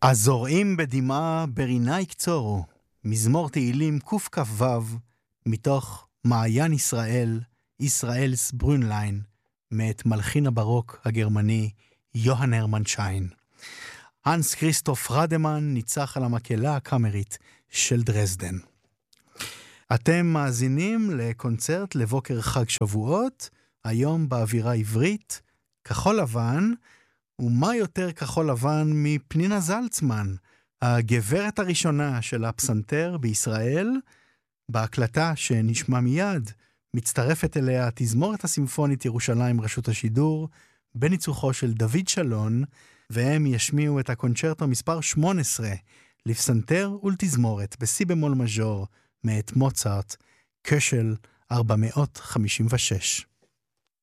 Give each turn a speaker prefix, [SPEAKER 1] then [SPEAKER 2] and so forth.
[SPEAKER 1] הזורעים בדמעה ברינה יקצורו, מזמור תהילים קכ"ו, מתוך מעיין ישראל, ישראלס ברונליין, מאת מלחין הברוק הגרמני יוהאן הרמן שיין. הנס כריסטוף רדמן ניצח על המקהלה הקאמרית של דרזדן. אתם מאזינים לקונצרט לבוקר חג שבועות, היום באווירה עברית, כחול לבן, ומה יותר כחול לבן מפנינה זלצמן, הגברת הראשונה של הפסנתר בישראל, בהקלטה שנשמע מיד, מצטרפת אליה תזמורת הסימפונית ירושלים רשות השידור, בניצוחו של דוד שלון, והם ישמיעו את הקונצ'רטו מספר 18, לפסנתר ולתזמורת בסי במול מז'ור, מאת מוצרט, קשל 456.